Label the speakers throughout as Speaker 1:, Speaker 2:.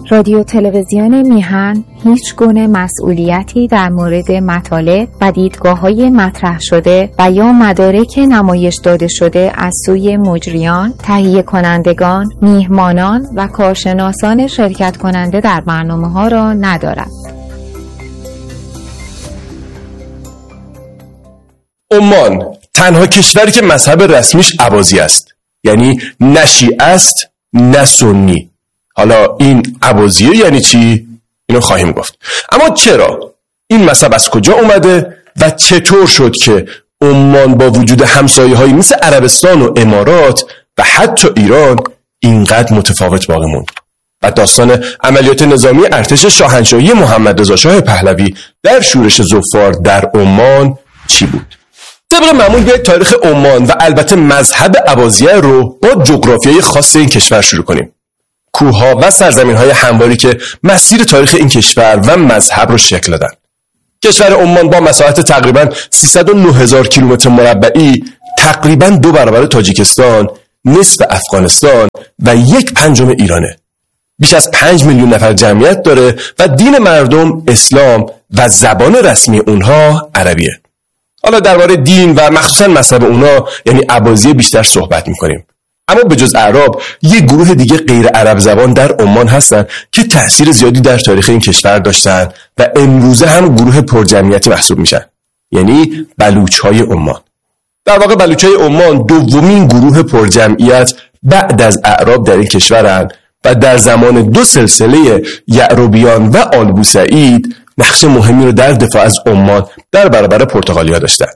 Speaker 1: رادیو تلویزیون میهن هیچ گونه مسئولیتی در مورد مطالب و دیدگاه‌های مطرح شده و یا مدارک نمایش داده شده از سوی مجریان، تهیه کنندگان، میهمانان و کارشناسان شرکت کننده در برنامه‌ها را ندارد.
Speaker 2: عمان تنها کشوری که مذهب رسمیش عباسی است، یعنی نه شیعه است نه سنی. حالا این عباسیه یعنی چی؟ اینو خواهیم گفت. اما چرا؟ این مذهب از کجا اومده و چطور شد که عمان با وجود همسایه‌هایی مثل عربستان و امارات و حتی ایران اینقدر متفاوت باقی موند؟ و داستان عملیات نظامی ارتش شاهنشاهی محمد رضا شاه پهلوی در شورش ظفار در عمان چی بود؟ طبق معمول بیاید تاریخ عمان و البته مذهب عباسیه رو با جغرافیای خاص این کشور شروع کنیم. کوه‌ها و سرزمین‌های همواری که مسیر تاریخ این کشور و مذهب رو شکل دادن. کشور عمان با مساحت تقریباً 309,000 کیلومتر مربعی تقریباً 2 برابر تاجیکستان، نصف افغانستان و 1/5 ایرانه. بیش از 5 میلیون نفر جمعیت داره و دین مردم اسلام و زبان رسمی اونها عربیه. حالا درباره دین و مخصوصاً مذهب اونها یعنی عباسیه بیشتر صحبت می‌کنیم. اما به جز اعراب یک گروه دیگه غیر عرب زبان در عمان هستن که تأثیر زیادی در تاریخ این کشور داشتن و امروزه هم گروه پرجمعیتی محسوب میشن، یعنی بلوچ‌های عمان. در واقع بلوچ‌های عمان دومین گروه پرجمعیت بعد از اعراب در این کشورن و در زمان 2 سلسله یعربیان و آل بوسعید نقش مهمی رو در دفاع از عمان در برابر پرتغالیا داشتن.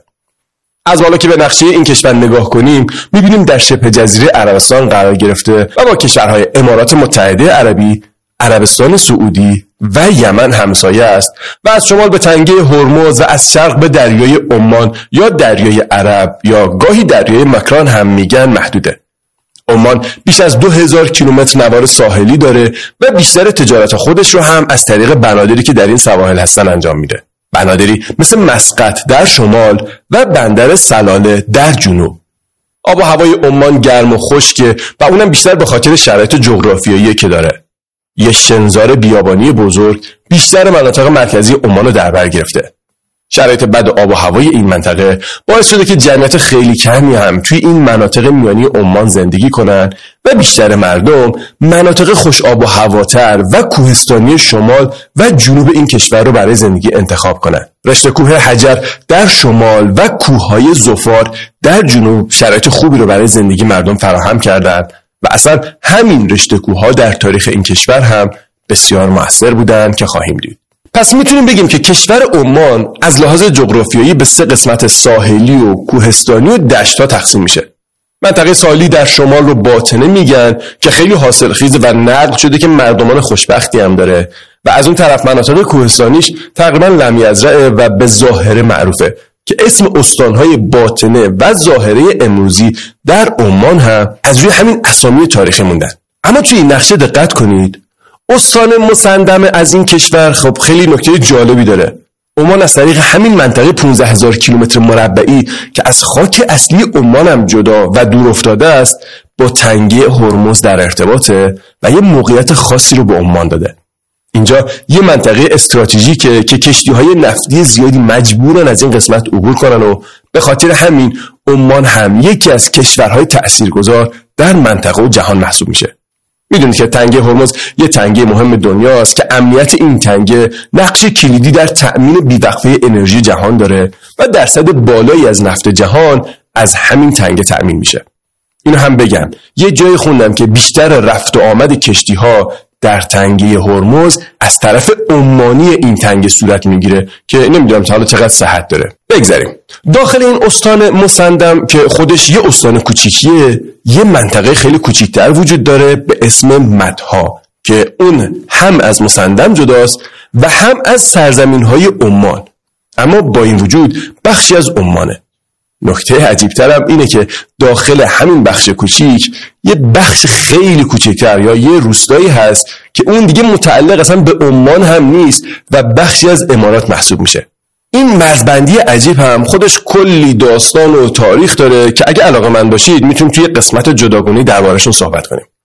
Speaker 2: از بالا که به نقشه این کشور نگاه کنیم می‌بینیم در شبه جزیره عربستان قرار گرفته و با کشورهای امارات متحده عربی، عربستان سعودی و یمن همسایه است و از شمال به تنگه هرمز و از شرق به دریای عمان یا دریای عرب یا گاهی دریای مکران هم میگن محدوده. عمان بیش از 2000 کیلومتر نوار ساحلی داره و بیشتر تجارت خودش رو هم از طریق بنادری که در این سواحل هستن انجام میده. بنادری مثل مسقط در شمال و بندر سلاله در جنوب. آب و هوای عمان گرم و خشکه و اونم بیشتر به خاطر شرایط جغرافیایی که داره. یه شنزار بیابانی بزرگ بیشتر مناطق مرکزی عمان رو در بر گرفته. شرایط بد آب و هوای این منطقه باعث شده که جمعیت خیلی کمی هم توی این مناطق میانی عمان زندگی کنن و بیشتر مردم مناطق خوش آب و هواتر و کوهستانی شمال و جنوب این کشور رو برای زندگی انتخاب کنن. رشته کوه حجر در شمال و کوههای ظفار در جنوب شرایط خوبی رو برای زندگی مردم فراهم کردن و اصلا همین رشته کوهها در تاریخ این کشور هم بسیار مؤثر بودن که خواهیم دید. پس میتونیم بگیم که کشور عمان از لحاظ جغرافیایی به 3 قسمت ساحلی و کوهستانی و دشت‌ها تقسیم میشه. منطقه ساحلی در شمال رو باطنه میگن که خیلی حاصلخیز و نقل شده که مردمان خوشبختی هم داره و از اون طرف مناطق کوهستانیش تقریبا لمیزرعه و به ظاهره معروفه که اسم استانهای باطنه و ظاهره امروزی در عمان هم از روی همین اسامی تاریخی موندن. اما توی این نقشه دقت کنید، استان مسندم از این کشور خب خیلی نکته جالبی داره. عمان از طریق همین منطقه 15,000 کیلومتر مربعی که از خاک اصلی عمان هم جدا و دور افتاده است با تنگه هرمز در ارتباطه و یه موقعیت خاصی رو به عمان داده. اینجا یه منطقه استراتژیکه که کشتی‌های نفتی زیادی مجبورن از این قسمت عبور کنن و به خاطر همین عمان هم یکی از کشورهای تأثیرگذار در منطقه و جهان محسوب میشه. میدونید که تنگه هرمز یه تنگه مهم دنیاست که امنیت این تنگه نقش کلیدی در تأمین بی‌وقفه انرژی جهان داره و درصد بالایی از نفت جهان از همین تنگه تأمین میشه. اینو هم بگم، یه جای خوندم که بیشتر رفت و آمد کشتی‌ها در تنگه هرمز از طرف عمانی این تنگه صورت میگیره که نمیدونم تا حالا چقدر صحت داره. بگذاریم. داخل این استان مسندم که خودش یه استان کوچیکیه، یه منطقه خیلی کوچیکتر وجود داره به اسم مدها که اون هم از مسندم جداست و هم از سرزمین‌های عمان، اما با این وجود بخشی از عمانه. نکته عجیب‌ترم اینه که داخل همین بخش کوچیک یه بخش خیلی کوچکتر یا یه روستایی هست که اون دیگه متعلق اصلا به عمان هم نیست و بخشی از امارات محسوب میشه. این مرزبندی عجیب هم خودش کلی داستان و تاریخ داره که اگه علاقه‌مند باشید میتونیم توی قسمت جداگانه درباره‌شون صحبت کنیم.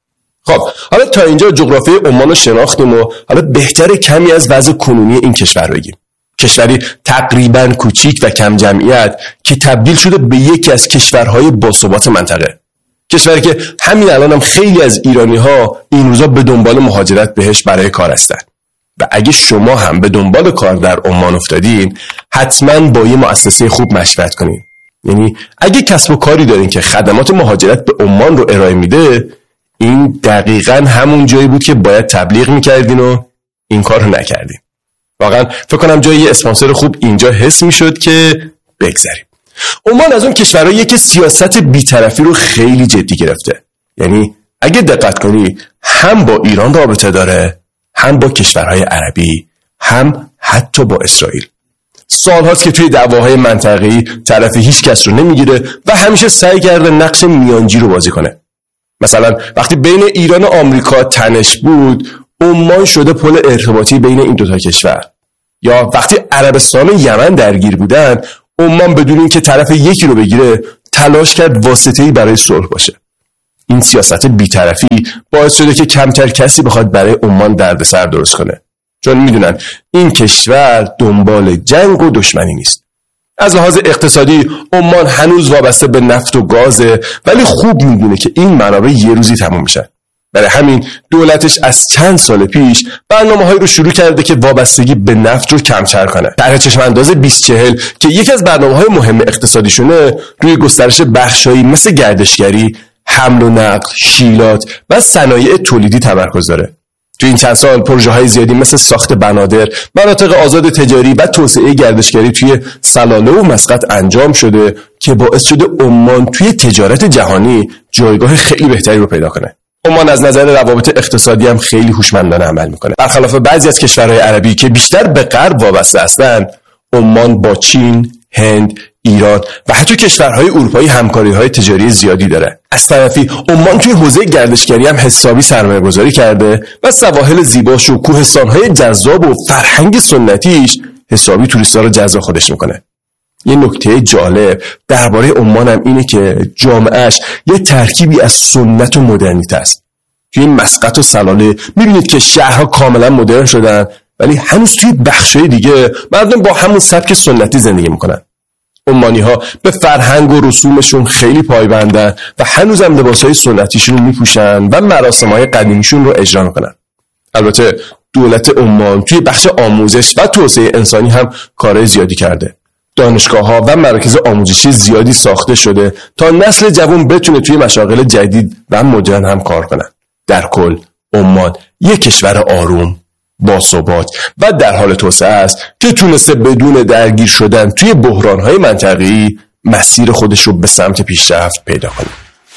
Speaker 2: خب حالا تا اینجا جغرافی عمان رو شناختیم و حالا بهتره کمی از وضع کنونی این کشور بگیم. کشوری تقریباً کوچیک و کم جمعیت که تبدیل شده به یکی از کشورهای باثبات منطقه. کشوری که همین الان هم خیلی از ایرانی‌ها این روزا به دنبال مهاجرت بهش برای کار هستن. و اگه شما هم به دنبال کار در عمان افتادین، حتماً با یه مؤسسه خوب مشورت کنین. یعنی اگه کسب و کاری دارین که خدمات مهاجرت به عمان رو ارائه میده، این دقیقاً همون جایی بود که باید تبلیغ میکردین و این کار رو نکردین. واقعاً فکر کنم جای یه اسپانسر خوب اینجا حس میشد که بگذاریم. عمان از اون کشورهاییه که سیاست بی‌طرفی رو خیلی جدی گرفته. یعنی اگه دقت کنی هم با ایران رابطه داره، هم با کشورهای عربی، هم حتی با اسرائیل. سال‌هاست که توی دعواهای منطقه‌ای طرف هیچ کس رو نمیگیره و همیشه سعی کرده نقش میانجی رو بازی کنه. مثلا وقتی بین ایران و آمریکا تنش بود، عمان شده پل ارتباطی بین این دوتا کشور. یا وقتی عربستان و یمن درگیر بودن، عمان بدون اینکه طرف یکی رو بگیره تلاش کرد واسطه‌ای برای صلح باشه. این سیاست بی‌طرفی باعث شده که کمتر کسی بخواد برای عمان دردسر درست کنه، چون میدونن این کشور دنبال جنگ و دشمنی نیست. از لحاظ اقتصادی عمان هنوز وابسته به نفت و گازه، ولی خوب میدونه که این منابع یه روزی تموم میشن. برای همین دولتش از چند سال پیش برنامه‌هایی رو شروع کرده که وابستگی به نفت رو کمتر کنه. طرح چشم‌انداز 2040 که یکی از برنامه‌های مهم اقتصادیشونه، روی گسترش بخشایی مثل گردشگری، حمل و نقل، شیلات و صنایع تولیدی تمرکز داره. تو این چند سال پروژه‌های زیادی مثل ساخت بنادر، مناطق آزاد تجاری و توسعه گردشگری توی سلاله و مسقط انجام شده که باعث شده عمان توی تجارت جهانی جایگاه خیلی بهتری رو پیدا کنه. عمان از نظر روابط اقتصادی هم خیلی هوشمندانه عمل میکنه. برخلاف بعضی از کشورهای عربی که بیشتر به غرب وابسته هستند، عمان با چین، هند، ایران و حتی کشورهای اروپایی همکاری‌های تجاری زیادی داره. از طرفی عمان توی حوزه گردشگری هم حسابی سرمایه‌گذاری کرده و سواحل زیباش و کوهستان‌های جذاب و فرهنگ سنتیش حسابی توریست‌ها رو جذب خودش میکنه. یه نکته جالب درباره عمان هم اینه که جامعهش یه ترکیبی از سنت و مدرنیته است. توی این مسقط و سلاله میبینید که شهرها کاملا مدرن شدن، ولی هنوز توی بخشای دیگه مردم با همون سبک سنتی زندگی میکنن. عمانی‌ها به فرهنگ و رسومشون خیلی پایبندن و هنوزم لباسای سنتیشون رو میپوشن و مراسم‌های قدیمیشون رو اجرا میکنن. البته دولت عمان توی بخش آموزش و توسعه انسانی هم کارهای زیادی کرده. دانشگاه‌ها و مراکز آموزشی زیادی ساخته شده تا نسل جوان بتونه توی مشاغل جدید و مدرن هم کار کنه. در کل عمان یک کشور آروم، باثبات و در حال توسعه است که تونسته بدون درگیر شدن توی بحران‌های منطقه‌ای مسیر خودش رو به سمت پیشرفت پیدا کنه.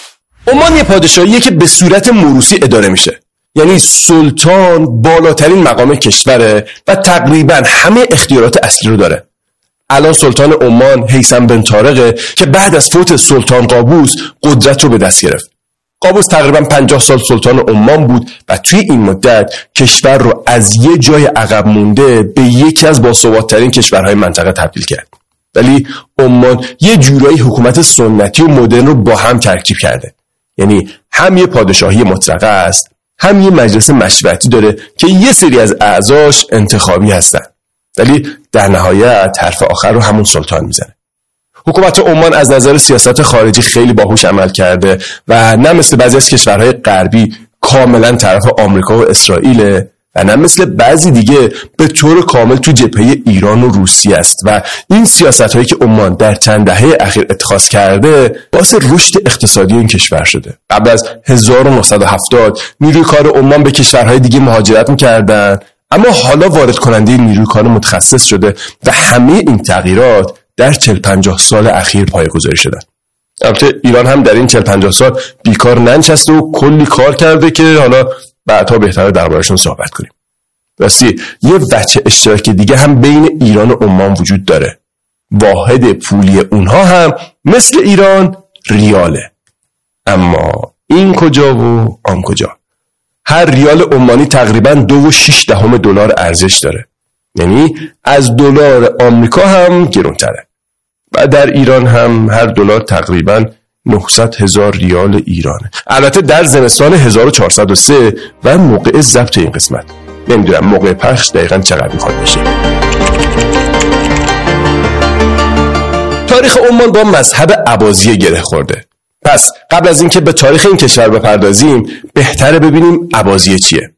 Speaker 2: عمان یه پادشاهیه که به صورت موروثی اداره میشه. یعنی سلطان بالاترین مقام کشوره و تقریباً همه اختیارات اصلی رو داره. الان سلطان عمان هیثم بن طارقه که بعد از فوت سلطان قابوس قدرت رو به دست گرفت. قابوس تقریباً 50 سال سلطان عمان بود و توی این مدت کشور رو از یه جای عقب مونده به یکی از باثبات‌ترین کشورهای منطقه تبدیل کرد. ولی عمان یه جورایی حکومت سنتی و مدرن رو با هم ترکیب کرده. یعنی هم یه پادشاهی مطلقه است، هم یه مجلس مشورتی داره که یه سری از اعضاش انتخابی هستن. ولی در نهایت حرف آخر رو همون سلطان میزنه. حکومت عمان از نظر سیاست خارجی خیلی باهوش عمل کرده و نه مثل بعضی از کشورهای غربی کاملا طرف آمریکا و اسرائیل و نه مثل بعضی دیگه به طور کامل تو جبهه ایران و روسیه است و این سیاست‌هایی که عمان در چند دهه اخیر اتخاذ کرده باعث رشد اقتصادی این کشور شده. قبل از 1970 نیروی کار عمان به کشورهای دیگه مهاجرت می‌کردن، اما حالا وارد کننده نیروی کار متخصص شده و همه این تغییرات در 40-50 سال اخیر پایه‌گذاری شدن. البته ایران هم در این 40-50 سال بیکار ننشسته و کلی کار کرده که حالا بعدها بهتره دربارشون صحبت کنیم. راستی یه وجه اشتراکی دیگه هم بین ایران و عمان وجود داره. واحد پولی اونها هم مثل ایران ریاله. اما این کجا و آن کجا؟ هر ریال عمانی تقریباً 2.6 دلار ارزش داره. یعنی از دلار آمریکا هم گرونتره. و در ایران هم هر دلار تقریباً 900,000 ریال ایرانه. البته در زمستان 1403 و موقع ضبط این قسمت. نمیدونم موقع پخش دقیقاً چقدر میخواد بشه. تاریخ عمان با مذهب عباسیه گره خورده. پس قبل از اینکه به تاریخ این کشور بپردازیم بهتره ببینیم عباسیه چیه.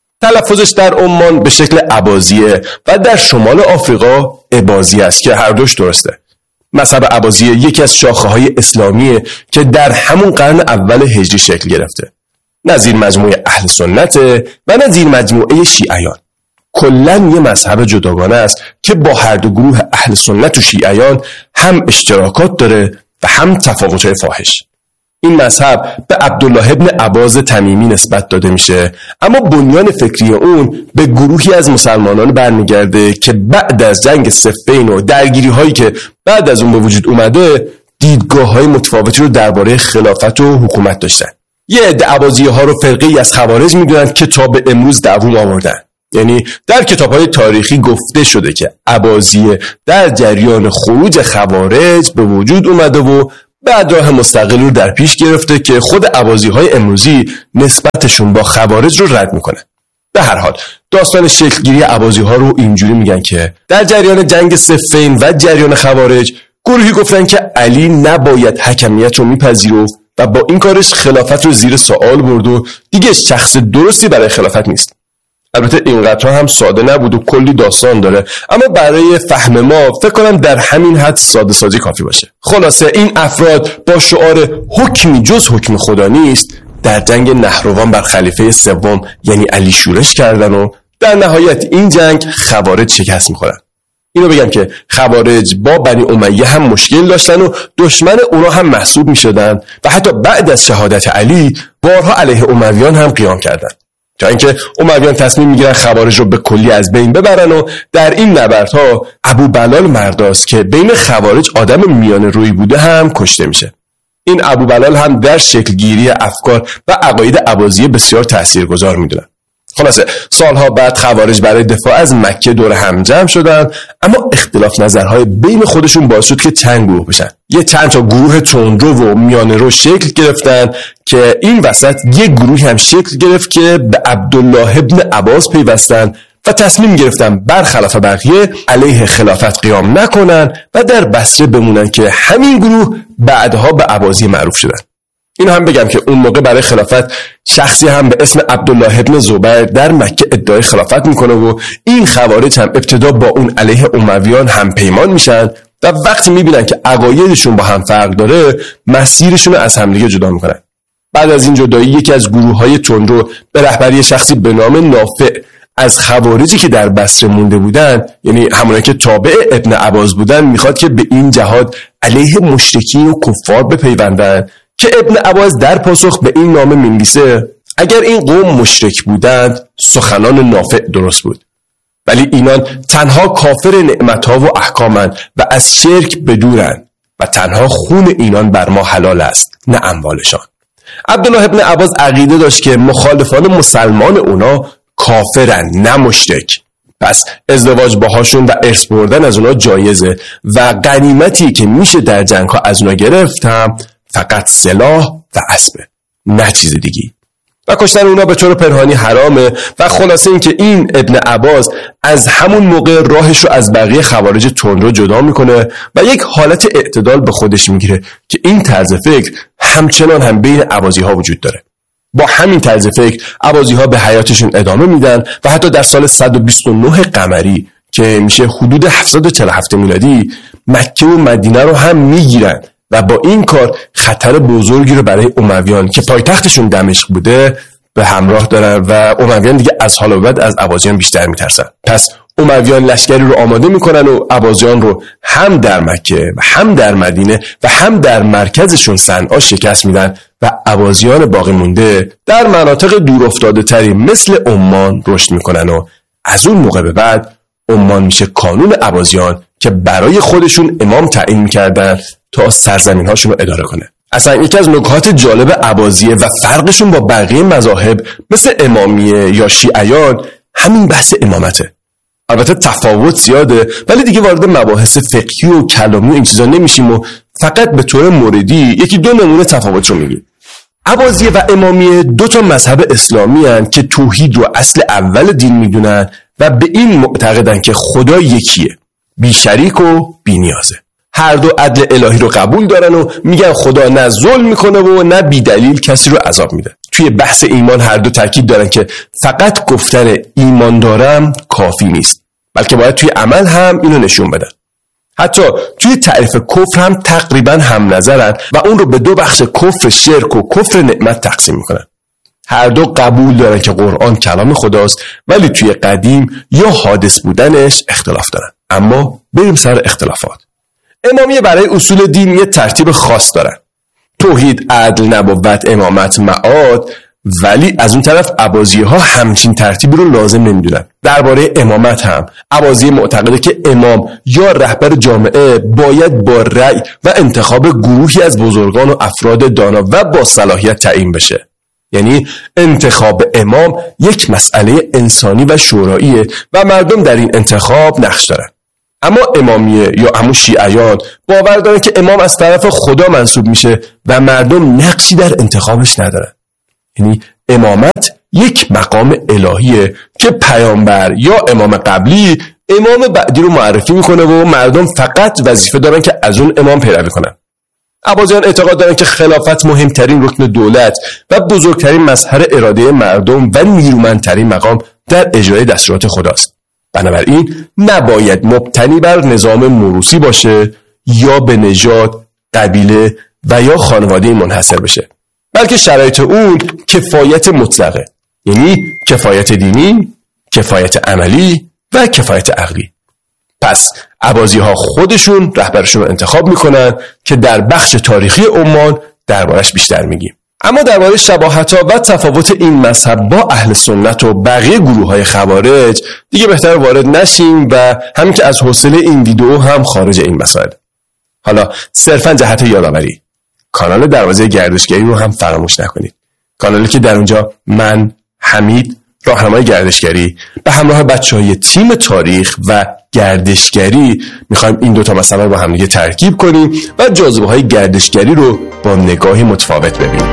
Speaker 2: تلفظش در عمان به شکل عباسیه و در شمال آفریقا عباسیه است که هر دوش درسته. مذهب عباسیه یکی از شاخه‌های اسلامیه که در همون قرن اول هجری شکل گرفته. نه زیر مجموعه اهل سنت و نه زیر مجموعه شیعیان. کلاً یه مذهب جداگانه است که با هر دو گروه اهل سنت و شیعیان هم اشتراکات داره و هم تفاوت‌های فاحش. این مذهب به عبدالله ابن عباس تمیمی نسبت داده میشه، اما بنیان فکری اون به گروهی از مسلمانان برمیگرده که بعد از جنگ صفین و درگیری هایی که بعد از اون به وجود اومده دیدگاه های متفاوتی رو درباره خلافت و حکومت داشتن. یه عده عباسیه ها رو فرقه‌ای از خوارج میدونن که تا به امروز دوام آوردن. یعنی در کتاب‌های تاریخی گفته شده که عباسیه در جریان خروج خوارج به وجود اومده و بعد راه مستقل رو در پیش گرفته که خود عباسی‌های امروزی نسبتشون با خوارج رو رد میکنه. به هر حال داستان شکلگیری عباسی‌ها رو اینجوری میگن که در جریان جنگ صفین و جریان خوارج گروهی گفتن که علی نباید حکمیت رو میپذیرفت و با این کارش خلافت رو زیر سوال برد و دیگه شخص درستی برای خلافت نیست. البته اینقدر هم ساده نبود و کلی داستان داره، اما برای فهم ما فکر کنم در همین حد ساده سازی کافی باشه. خلاصه این افراد با شعار حکمی جز حکم خدا نیست در جنگ نهروان بر خلیفه سوم یعنی علی شورش کردن و در نهایت این جنگ خوارج شکست میخورن. اینو بگم که خوارج با بنی امیه هم مشکل داشتن و دشمن اونا هم محسوب میشدن و حتی بعد از شهادت علی بارها علیه امویان هم قیام کردن، تا اینکه امویان تصمیم میگیرن خوارج رو به کلی از بین ببرن و در این نبردها ابو بلال مرداس که بین خوارج آدم میانه روی بوده هم کشته میشه. این ابو بلال هم در شکلگیری افکار و عقاید عباسیه بسیار تاثیرگذار میدونن. خلاصه سالها بعد خوارج برای دفاع از مکه دور هم جمع شدن، اما اختلاف نظرهای بین خودشون باعث شد که چند گروه بشن. یه چند تا گروه تندرو و میانه رو شکل گرفتن که این وسط یه گروهی هم شکل گرفت که به عبدالله ابن عباس پیوستن و تصمیم گرفتن برخلاف بقیه علیه خلافت قیام نکنن و در بصره بمونن که همین گروه بعدها به عباسیه معروف شدن. اینو هم بگم که اون موقع برای خلافت شخصی هم به اسم عبدالله ابن زبیر در مکه ادعای خلافت میکنه و این خوارج هم ابتدا با اون علیه امویان هم پیمان میشن و وقتی میبینن که عقایدشون با هم فرق داره مسیرشون رو از همدیگه جدا میکنن. بعد از این جدایی یکی از گروه‌های تندرو به رهبری شخصی به نام نافع از خوارجی که در بصره مونده بودن، یعنی همونایی که تابع ابن عباس بودن، میخواد که به این جهاد علیه مشرکین و کفار بپیوندن که ابن عباس در پاسخ به این نامه می‌نویسه اگر این قوم مشرک بودند سخنان نافع درست بود، ولی اینان تنها کافر نعمتها و احکامند و از شرک بدورند و تنها خون اینان بر ما حلال است نه اموالشان. عبدالله ابن عباس عقیده داشت که مخالفان مسلمان اونا کافرن نه مشرک، پس ازدواج باهاشون و ارث بردن از اونا جایزه و غنیمتی که میشه در جنگ ها از اونا گرفت هم فقط سلاح و اسبه، نه چیز دیگی. و کشتن اونا به طور پنهانی حرامه و خلاصه این که این ابن عباس از همون موقع راهش رو از بقیه خوارج تندرو جدا میکنه و یک حالت اعتدال به خودش میگیره که این طرز فکر همچنان هم بین عباسی‌ها وجود داره. با همین طرز فکر عباسی‌ها به حیاتشون ادامه میدن و حتی در سال 129 قمری که میشه حدود 747 میلادی مکه و مدینه رو هم میگیرن و با این کار خطر بزرگی رو برای امویان که پایتختشون دمشق بوده به همراه دارن و امویان دیگه از حال به بعد از عباسیان بیشتر میترسن. پس امویان لشکری رو آماده میکنن و عباسیان رو هم در مکه و هم در مدینه و هم در مرکزشون صنعا شکست میدن و عباسیان باقی مونده در مناطق دور افتاده تری مثل عمان رشد میکنن و از اون موقع به بعد عمان میشه کانون عباسیان که برای خودشون امام تعیین میکردن تا سرزمین هاشون رو اداره کنه. اصلا یکی از نکات جالب عباسیه و فرقشون با بقیه مذاهب مثل امامیه یا شیعیان همین بحث امامته. البته تفاوت زیاده ولی دیگه وارد مباحث فقهی و کلامی و این چیزا نمیشیم و فقط به طور موردی یکی دو نمونه تفاوت رو میگیم. عباسیه و امامیه دو تا مذهب اسلامی هستند که توحید رو اصل اول دین میدونن و به این معتقدن که خدا یکیه، بی شریک و بی نیازه. هر دو عدل الهی رو قبول دارن و میگن خدا نه ظلم میکنه و نه بی دلیل کسی رو عذاب میده. توی بحث ایمان هر دو تاکید دارن که فقط گفتن ایمان دارم کافی نیست، بلکه باید توی عمل هم اینو نشون بدن. حتی توی تعریف کفر هم تقریبا هم نظرن و اون رو به دو بخش کفر شرک و کفر نعمت تقسیم میکنن. هر دو قبول دارن که قرآن کلام خداست، ولی توی قدیم یا حادث بودنش اختلاف دارن. اما بریم سر اختلافات. امامیه برای اصول دین یه ترتیب خاص دارن: توحید، عدل، نبوت، امامت، معاد. ولی از اون طرف عباسیه ها همچین ترتیبی رو لازم نمیدونن. درباره امامت هم عباسیه معتقده که امام یا رهبر جامعه باید با رأی و انتخاب گروهی از بزرگان و افراد دانا و با صلاحیت تعیین بشه. یعنی انتخاب امام یک مسئله انسانی و شوراییه و مردم در این انتخاب نقش دارن. اما امامیه یا همون شیعیان باور دارن که امام از طرف خدا منصوب میشه و مردم نقشی در انتخابش ندارن. یعنی امامت یک مقام الهیه که پیامبر یا امام قبلی امام بعدی رو معرفی میکنه و مردم فقط وظیفه دارن که از اون امام پیروی کنن. عباسیان اعتقاد دارن که خلافت مهمترین رکن دولت و بزرگترین مظهر اراده مردم و نیرومندترین مقام در اجرای دستورات خداست. بنابراین نباید مبتنی بر نظام موروثی باشه یا به نژاد، قبیله و یا خانواده منحصر بشه، بلکه شرایط اون کفایت مطلقه، یعنی کفایت دینی، کفایت عملی و کفایت عقلی. پس عباسیه ها خودشون رهبرشون رو انتخاب میکنن که در بخش تاریخی عمان دربارش بیشتر میگیم. اما درباره شباهت‌ها و تفاوت این مذهب با اهل سنت و بقیه گروه‌های خوارج دیگه بهتر وارد نشیم و همین که از حوصله این ویدیو هم خارج این مسائل. حالا صرفاً جهت یادآوری، کانال دروازه گردشگری رو هم فراموش نکنید. کانالی که در اونجا من، حمید، راهنمای گردشگری به همراه بچه‌های تیم تاریخ و گردشگری میخوایم این دوتا مسئله رو با هم دیگه ترکیب کنیم و جاذبه‌های گردشگری رو با نگاهی متفاوت ببینیم.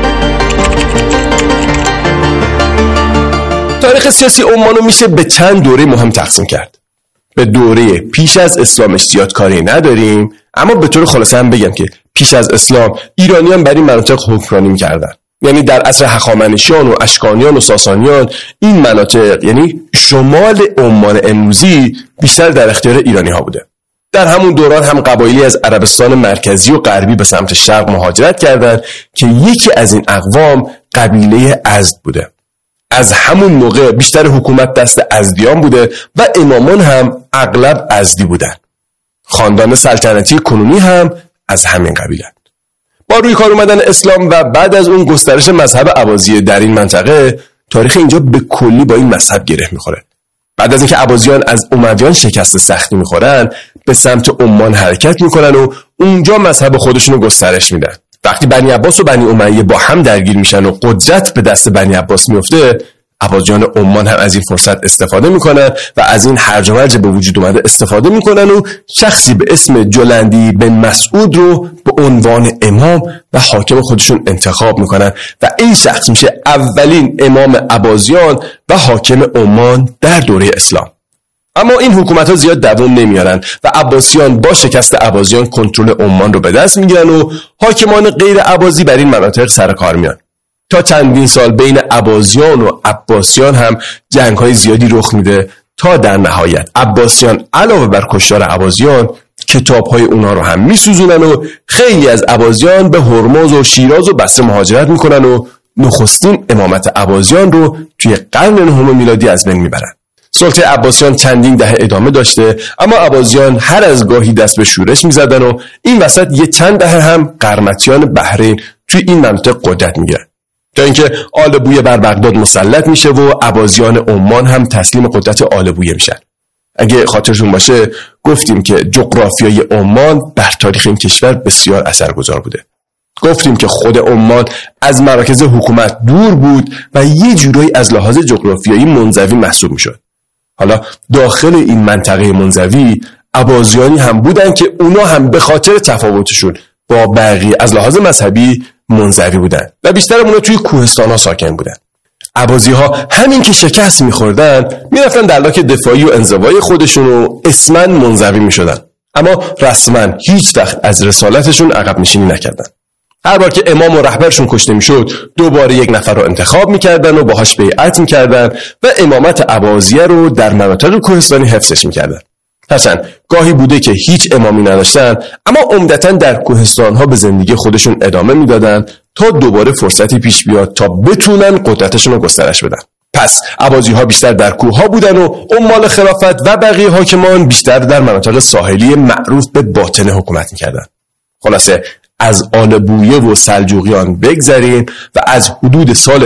Speaker 2: تاریخ سیاسی عمان رو میشه به چند دوره مهم تقسیم کرد. به دوره پیش از اسلامش زیاد کاری نداریم، اما به طور خلاصه هم بگم که پیش از اسلام ایرانیان بر این مناطق حکمرانی می‌کردن. یعنی در عصر هخامنشیان و اشکانیان و ساسانیان این مناطق، یعنی شمال عمان امروزی، بیشتر در اختیار ایرانی ها بوده. در همون دوران هم قبایلی از عربستان مرکزی و غربی به سمت شرق مهاجرت کردند که یکی از این اقوام قبیله ازد بوده. از همون موقع بیشتر حکومت دست ازدیان بوده و امامان هم اغلب ازدی بودن. خاندان سلطنتی کنونی هم از همین قبیله. با روی کار اومدن اسلام و بعد از اون گسترش مذهب عباسیه در این منطقه، تاریخ اینجا به کلی با این مذهب گره میخوره. بعد از اینکه عباسیان از امویان شکست سختی میخورن، به سمت عمان حرکت میکنن و اونجا مذهب خودشونو گسترش میدن. وقتی بنی عباس و بنی امیه با هم درگیر میشن و قدرت به دست بنی عباس میفته، عباسیان عمان هم از این فرصت استفاده میکنن و از این هرج و مرج به وجود اومده استفاده میکنن و شخصی به اسم جلندی بن مسعود رو به عنوان امام و حاکم خودشون انتخاب میکنن و این شخص میشه اولین امام عباسیان و حاکم عمان در دوره اسلام. اما این حکومت ها زیاد دوام نمیارن و عباسیان با شکست عباسیان کنترل عمان رو به دست میگیرن و حاکمان غیر عباسی بر این مناطق سر کار میان. تا چندین سال بین عباسیان و عباسیان هم جنگ‌های زیادی رخ میده تا در نهایت عباسیان علاوه بر کشتار عباسیان کتاب‌های اونها رو هم میسوزونن و خیلی از عباسیان به هرمز و شیراز و بصره مهاجرت میکنن و نخستین امامت عباسیان رو توی قرن نهم میلادی از بین میبرن. سلطه عباسیان چندین دهه ادامه داشته، اما عباسیان هر از گاهی دست به شورش میزدن و این وسط یه چند دهه هم قرمطیان بحرین توی این منطقه قدرت میگیرن، تا اینکه آل بویه بر بغداد مسلط میشه و عباسیان عمان هم تسلیم قدرت آل بویه میشن. اگه خاطرشون باشه گفتیم که جغرافیای عمان بر تاریخ این کشور بسیار اثرگذار بوده. گفتیم که خود عمان از مراکز حکومت دور بود و یه جورایی از لحاظ جغرافیایی منزوی محسوب میشد. حالا داخل این منطقه منزوی عباسیانی هم بودن که اونا هم به خاطر تفاوتشون با بقیه از لحاظ مذهبی منزوی بودن و بیشتر اونا توی کوهستان‌ها ساکن بودن. عباسی‌ها همین که شکست می‌خوردن میرفتن در لاک دفاعی و انزوای خودشون و اسماً منزوی می‌شدن، اما رسماً هیچ وقت از رسالتشون عقب نشینی نکردن. هر بار که امام و رهبرشون کشته میشد دوباره یک نفر رو انتخاب می‌کردن و باهاش بیعت می‌کردن و امامت عباسیه رو در مناطق کوهستانی حفظش می‌کردن. هرچند گاهی بوده که هیچ امامی نداشتن، اما عمدتاً در کوهستان‌ها به زندگی خودشون ادامه میدادن تا دوباره فرصتی پیش بیاد تا بتونن قدرتشون رو گسترش بدن. پس عباسی‌ها بیشتر در کوه‌ها بودن و عمال خلافت و بقیه حاکمان بیشتر در مناطق ساحلی معروف به باطن حکومت می‌کردن. خلاصه از آل بویه و سلجوقیان بگذریم و از حدود سال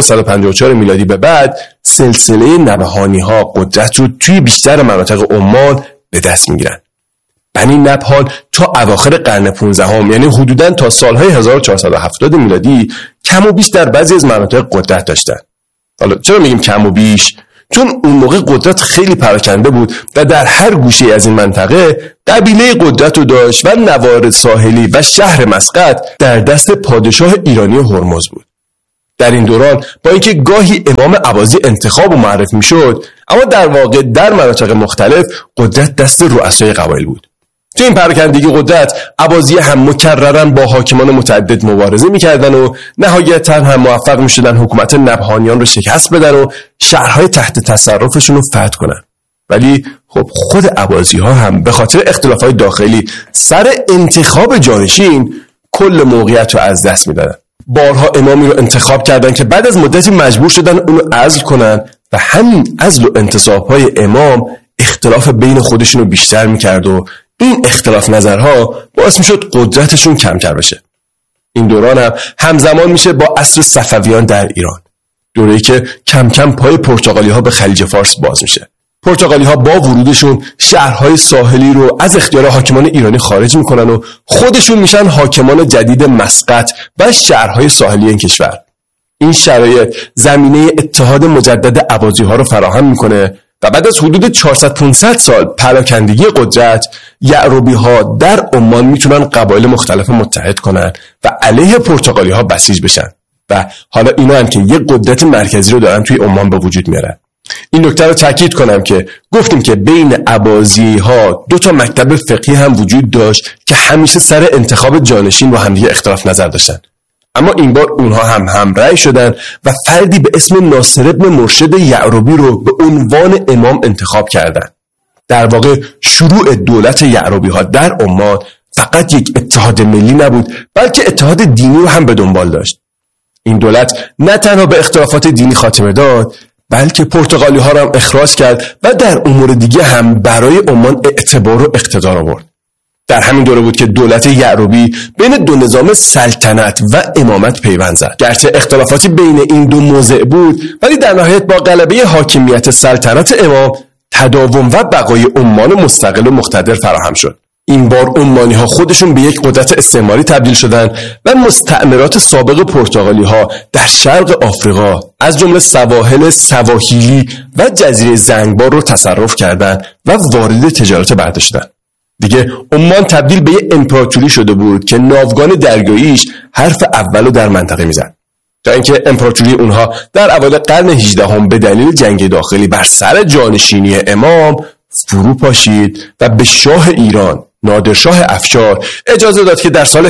Speaker 2: 1154 میلادی به بعد سلسله نبهانی‌ها قدرت رو توی بیشتر مناطق عمان به دست می‌گیرن. بنی نبهان تا اواخر قرن 15 یعنی حدوداً تا سالهای 1470 میلادی کم و بیش در بعضی از مناطق قدرت داشتن. حالا چرا میگیم کم و بیش؟ چون اون موقع قدرت خیلی پراکنده بود و در هر گوشه از این منطقه قبیله قدرت رو داشت و نوارد ساحلی و شهر مسقط در دست پادشاه ایرانی هرمز بود. در این دوران با اینکه گاهی امام عباسی انتخاب و معرفی میشد، اما در واقع در مناطق مختلف قدرت دست رؤسای قبایل بود. تو این پراکندگی قدرت عباسی هم مکررن با حاکمان متعدد مبارزه میکردن و نهایتاً هم موفق میشدن حکومت نبهانیان رو شکست بدن و شهرهای تحت تصرفشون رو فتح کنن. ولی خب خود عباسی‌ها هم به خاطر اختلافات داخلی سر انتخاب جانشین کل موقعیت رو از دست میدادن. بارها امامی رو انتخاب کردن که بعد از مدتی مجبور شدن اونو عزل کنن و همین عزل و انتصاب‌های امام اختلاف بین خودشون رو بیشتر میکرد و این اختلاف نظرها باعث میشد قدرتشون کمتر بشه. این دوران هم همزمان میشه با عصر صفویان در ایران، دوره‌ای که کم کم پای پرتغالی‌ها به خلیج فارس باز میشه. پرتغالی‌ها با ورودشون شهرهای ساحلی رو از اختیار حاکمان ایرانی خارج میکنن و خودشون میشن حاکمان جدید مسقط و شهرهای ساحلی این کشور. این شرایط زمینه اتحاد مجدد عباسی‌ها رو فراهم میکنه و بعد از حدود 400-500 سال پراکندگی قدرت، یعربی‌ها در عمان میتونن قبایل مختلف متحد کنن و علیه پرتغالی‌ها بسیج بشن و حالا اینا هم که یک قدرت مرکزی رو دارن توی عمان به وجود میارن. این نکته رو تاکید کنم که گفتیم که بین عباسی‌ها 2 مکتب فقهی هم وجود داشت که همیشه سر انتخاب جانشین با هم دیگه اختلاف نظر داشتن، اما این بار اونها هم همرأی شدن و فردی به اسم ناصر بن مرشد یعربی رو به عنوان امام انتخاب کردن. در واقع شروع دولت یعربی‌ها در عمان فقط یک اتحاد ملی نبود، بلکه اتحاد دینی رو هم به دنبال داشت. این دولت نه تنها به اختلافات دینی خاتمه داد، بلکه پرتغالی‌ها رو هم اخراج کرد و در امور دیگه هم برای عمان اعتبار و اقتدار آورد. در همین دوره بود که دولت یعربی بین 2 نظام سلطنت و امامت پیوند زد. گرچه اختلافاتی بین این 2 موضع بود، ولی در نهایت با غلبه حاکمیت سلطنت امام تداوم و بقای عمان مستقل و مقتدر فراهم شد. این بار عمانی‌ها خودشون به یک قدرت استعماری تبدیل شدند و مستعمرات سابق پرتغالی‌ها در شرق آفریقا از جمله سواحل سواحیلی و جزیره زنگبار رو تصرف کردند و وارد تجارت برداشتند. دیگه عمان تبدیل به یک امپراتوری شده بود که ناوگان دریاییش حرف اولو در منطقه میزد. تا اینکه امپراتوری اونها در اوایل قرن 18 به دلیل جنگ داخلی بر سر جانشینی امام فرو پاشید و به شاه ایران نادرشاه افشار اجازه داد که در سال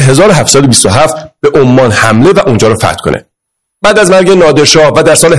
Speaker 2: 1727 به عمان حمله و اونجا رو فتح کنه. بعد از مرگ نادرشاه و در سال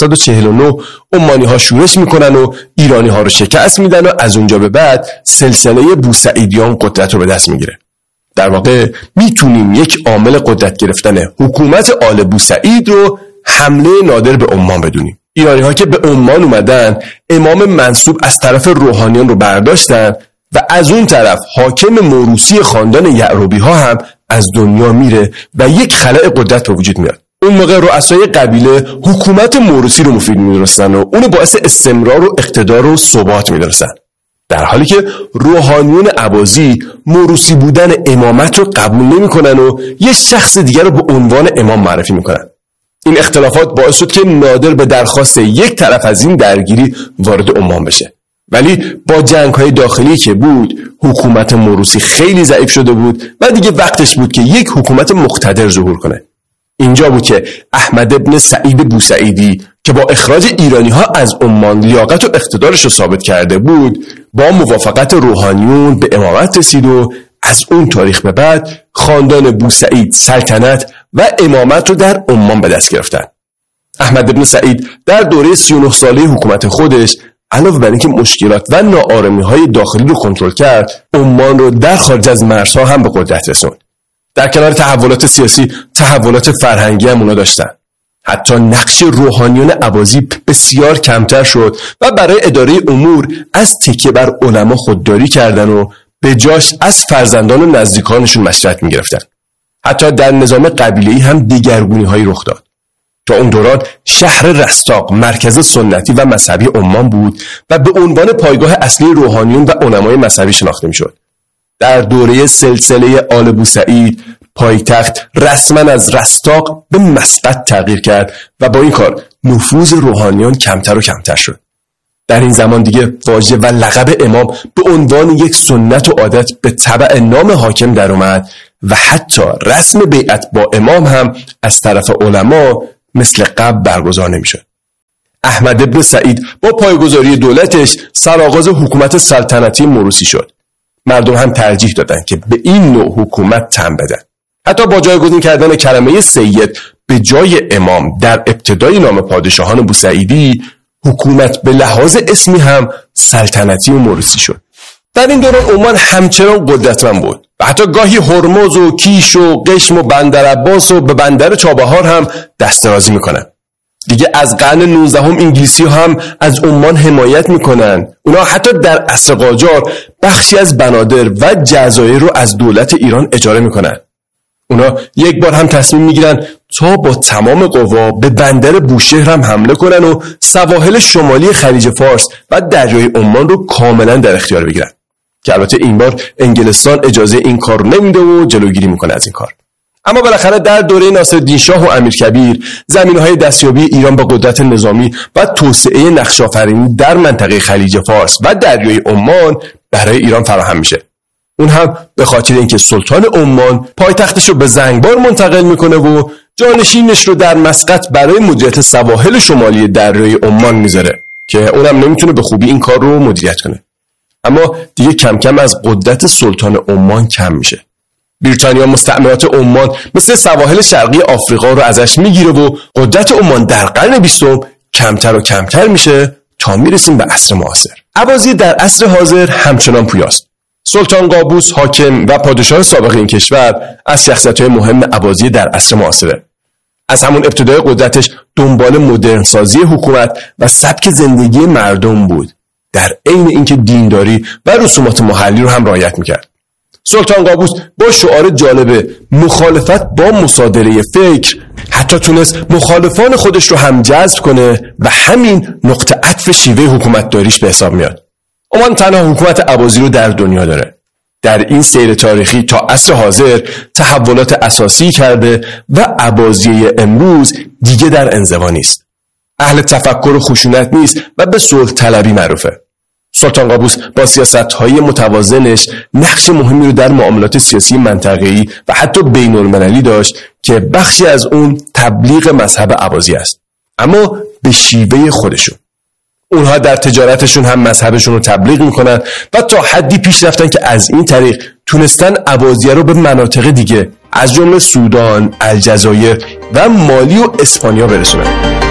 Speaker 2: 1749 عمانی‌ها شورش میکنن و ایرانی‌ها رو شکست میدن و از اونجا به بعد سلسله بوسعیدیان قدرت رو به دست میگیره. در واقع میتونیم یک عامل قدرت گرفتن حکومت آل بوسعید رو حمله نادر به عمان بدونیم. ایرانی‌ها که به عمان اومدن امام منصوب از طرف روحانیان رو برداشتن و از اون طرف حاکم موروثی خاندان یعربی‌ها هم از دنیا میره و یک خلأ قدرت به وجود میاد. اون موقع رؤسای قبیله حکومت موروثی رو مفید می‌دونستن و اون باعث استمرار و اقتدار و ثبات می‌دونستن، در حالی که روحانیون عباسی موروثی بودن امامت رو قبول نمی‌کنن و یه شخص دیگر رو به عنوان امام معرفی می‌کنن. این اختلافات باعث شد که نادر به درخواست یک طرف از این درگیری وارد عمان بشه ولی با جنگ‌های داخلی که بود حکومت موروثی خیلی ضعیف شده بود و دیگه وقتش بود که یک حکومت مقتدر ظهور کنه. اینجا بود که احمد ابن سعید بوسعیدی که با اخراج ایرانی‌ها از عمان لیاقت و اقتدارش رو ثابت کرده بود با موافقت روحانیون به امامت رسید و از اون تاریخ به بعد خاندان بوسعید سلطنت و امامت رو در عمان به دست گرفتن. احمد ابن سعید در دوره 39 ساله حکومت خودش علاوه بر اینکه مشکلات و ناآرامی‌های داخلی رو کنترل کرد، عمان رو در خارج از مرزها هم به قدرت رسوند. در کنار تحولات سیاسی، تحولات فرهنگی هم اونا داشتن. حتی نقش روحانیون عباسی بسیار کمتر شد و برای اداره امور از تکیه بر علما خودداری کردن و به جاش از فرزندان و نزدیکانشون مشورت می‌گرفتن. حتی در نظام قبیله‌ای هم دگرگونی‌هایی رخ داد. تا اون دوران شهر رستاق مرکز سنتی و مذهبی عمان بود و به عنوان پایگاه اصلی روحانیون و علمای مذهبی شناخته می‌شد. در دوره سلسله آل بوسعید پایتخت رسما از رستاق به مسقط تغییر کرد و با این کار نفوذ روحانیون کمتر و کمتر شد. در این زمان دیگه واژه و لقب امام به عنوان یک سنت و عادت به تبع نام حاکم در اومد و حتی رسم بیعت با امام هم از طرف علما مثل قبل برگزار نمیشد. احمد ابن سعید با پایگذاری دولتش سرآغاز حکومت سلطنتی موروثی شد. مردم هم ترجیح دادن که به این نوع حکومت تن بدن. حتی با جایگزین کردن کلمه سید به جای امام در ابتدای نام پادشاهان بوسعیدی، حکومت به لحاظ اسمی هم سلطنتی و موروثی شد. در این دوران عمان همچنان قدرتمند بود و حتی گاهی هرمز و کیش و قشم و بندر عباس و به بندر چابهار هم دست درازی میکنن. دیگه از قرن 19 انگلیسی هم از عمان حمایت میکنن. اونا حتی در عصر قاجار بخشی از بنادر و جزایر رو از دولت ایران اجاره میکنن. اونا یک بار هم تصمیم میگیرن تا با تمام قوا به بندر بوشهر هم حمله کنن و سواحل شمالی خلیج فارس و دریای عمان رو کاملا در اختیار بگیرن. که البته این بار انگلستان اجازه این کار نمیده و جلوگیری میکنه از این کار. اما بالاخره در دوره ناصرالدین شاه و امیرکبیر زمینه‌های دستیابی ایران به قدرت نظامی و توسعه نقش‌آفرینی در منطقه خلیج فارس و دریای عمان برای ایران فراهم میشه. اون هم به خاطر اینکه سلطان عمان پایتختش رو به زنگبار منتقل میکنه و جانشینش رو در مسقط برای مدیریت سواحل شمالی دریای عمان میذاره که اونم نمیتونه به خوبی این کار رو مدیریت کنه. اما دیگه کم کم از قدرت سلطان عمان کم میشه. بریتانیا مستعمرات عمان مثل سواحل شرقی آفریقا رو ازش میگیره و قدرت عمان در قرن 20 کمتر و کمتر میشه تا میرسیم به عصر معاصر. عباسی در عصر حاضر همچنان پویاست. سلطان قابوس حاکم و پادشاه سابق این کشور از شخصیت‌های مهم عباسی در عصر معاصره. از همون ابتدای قدرتش دنبال مدرن سازی حکومت و سبک زندگی مردم بود، در عین اینکه دینداری و رسومات محلی رو هم رعایت میکرد. سلطان قابوس با شعار جالب مخالفت با مصادره فکر حتی تونست مخالفان خودش رو هم جذب کنه و همین نقطه عطف شیوه حکومتداریش به حساب میاد. عمان تنها حکومت عباسی رو در دنیا داره. در این سیر تاریخی تا عصر حاضر تحولات اساسی کرده و عباسی امروز دیگه در انزوا نیست. اهل تفکر و خشونت نیست و به صلح طلبی معروفه. سلطان قابوس با سیاست‌های متوازنش نقش مهمی رو در معاملات سیاسی منطقه‌ای و حتی بین‌المللی داشت که بخشی از اون تبلیغ مذهب عباسی است، اما به شیوه خودشون. اونها در تجارتشون هم مذهبشون رو تبلیغ میکنن و تا حدی پیش رفتن که از این طریق تونستن عباسیه رو به مناطق دیگه از جمله سودان، الجزایر و مالی و اسپانیا برسونن.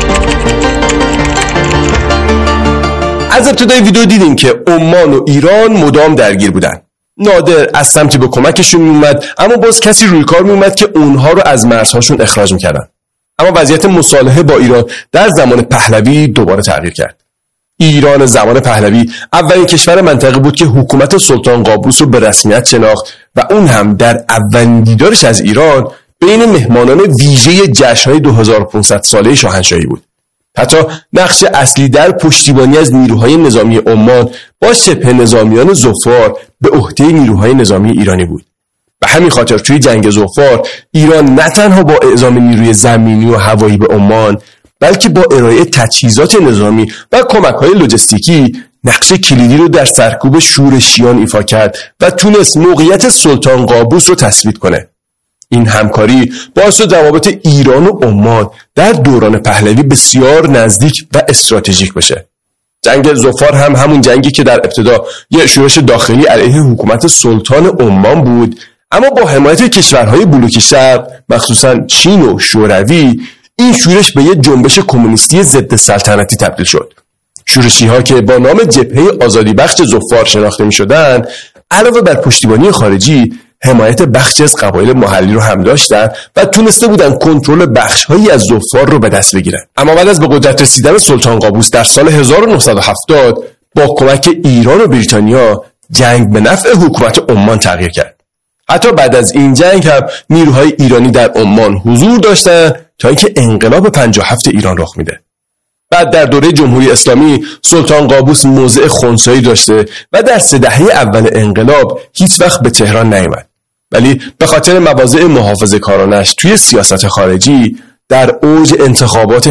Speaker 2: از ابتدای ویدیو دیدیم که عمان و ایران مدام درگیر بودن. نادر از سمتی به کمکشون میومد، اما باز کسی روی کار میومد که اونها رو از مرزهاشون اخراج میکردن. اما وضعیت مصالحه با ایران در زمان پهلوی دوباره تغییر کرد. ایران زمان پهلوی اولین کشور منطقه بود که حکومت سلطان قابوس رو به رسمیت شناخت و اون هم در اولین دیدارش از ایران بین مهمانان ویژه جشن‌های 2500 ساله شاهنشاهی بود. حتی نقش اصلی در پشتیبانی از نیروهای نظامی عمان با شبه نظامیان ظفار به عهده نیروهای نظامی ایرانی بود. به همین خاطر توی جنگ ظفار ایران نه تنها با اعزام نیروی زمینی و هوایی به عمان، بلکه با ارائه تجهیزات نظامی و کمک‌های لوجستیکی نقش کلیدی رو در سرکوب شورشیان ایفا کرد و تونست موقعیت سلطان قابوس رو تثبیت کنه. این همکاری باعث شد روابط ایران و عمان در دوران پهلوی بسیار نزدیک و استراتژیک بشه. جنگ ظفار هم همون جنگی که در ابتدا یه شورش داخلی علیه حکومت سلطان عمان بود، اما با حمایت کشورهای بلوک شرق مخصوصا چین و شوروی این شورش به یه جنبش کمونیستی ضد سلطنتی تبدیل شد. شورشی‌ها که با نام جبهه آزادی بخش ظفار شناخته می‌شدند، علاوه بر پشتیبانی خارجی، حمایت بخشی از قبایل محلی رو هم داشتن و تونسته بودن کنترل بخش‌هایی از ظفار رو به دست بگیرن. اما بعد از به قدرت رسیدن سلطان قابوس در سال 1970 با کمک ایران و بریتانیا جنگ به نفع حکومت عمان تغییر کرد. حتی بعد از این جنگ هم نیروهای ایرانی در عمان حضور داشتن تا اینکه انقلاب 57 ایران رخ میده. بعد در دوره جمهوری اسلامی سلطان قابوس موضع خنثایی داشته و در 3 دهه اول انقلاب هیچ وقت به تهران نیامد. ولی به خاطر مواضع محافظه‌کارانش توی سیاست خارجی در اوج انتخابات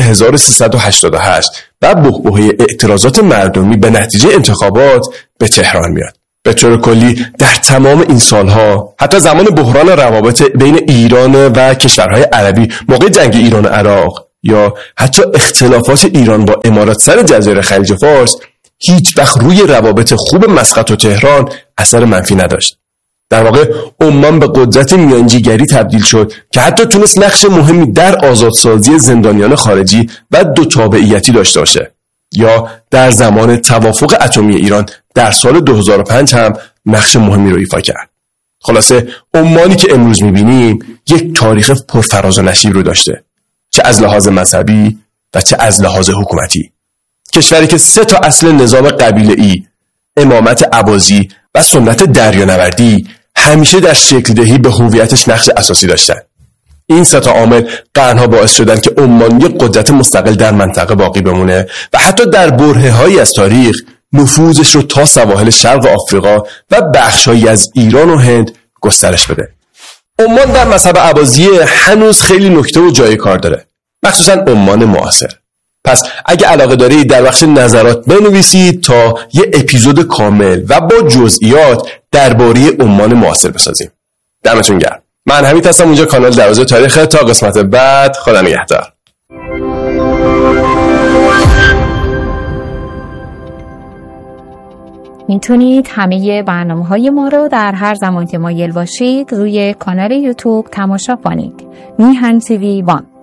Speaker 2: 1388 و بحبوحه اعتراضات مردمی به نتیجه انتخابات به تهران میاد. به طور کلی در تمام این سالها، حتی زمان بحران روابط بین ایران و کشورهای عربی موقع جنگ ایران و عراق یا حتی اختلافات ایران با امارات سر جزایر خلیج فارس، هیچ وقت روی روابط خوب مسقط و تهران اثر منفی نداشت. در واقع عمان به قدرت میانجیگری تبدیل شد که حتی تونست نقش مهمی در آزادسازی زندانیان خارجی و دو تابعیتی داشته باشه. یا در زمان توافق اتمی ایران در سال 2005 هم نقش مهمی رو ایفا کرد. خلاصه عمانی که امروز می‌بینیم یک تاریخ پرفراز و نشیب رو داشته، چه از لحاظ مذهبی و چه از لحاظ حکومتی. کشوری که 3 تا اصل نظام قبیله‌ای، امامت عباسی و سنت دریانوردی همیشه در شکل دهی به هویتش نقش اساسی داشتن. این 3 تا عامل قرنها باعث شدن که عمان یک قدرت مستقل در منطقه باقی بمونه و حتی در برهه‌هایی از تاریخ نفوذش رو تا سواحل شرق آفریقا و بخش‌هایی از ایران و هند گسترش بده. عمان در مذهب عباسی هنوز خیلی نکته و جای کار داره، مخصوصا عمان معاصر. پس اگه علاقه دارید در بخش نظرات بنویسید تا یه اپیزود کامل و با جزئیات درباره عمان معاصر بسازیم. دمتون گرم. من حمید هستم، اونجا کانال دروازه تاریخ. تا قسمت بعد، خدا نگهدار.
Speaker 1: میتونید همه برنامه‌های ما رو در هر زمان که مایل باشید روی کانال یوتیوب تماشا کنید. میهن TV 1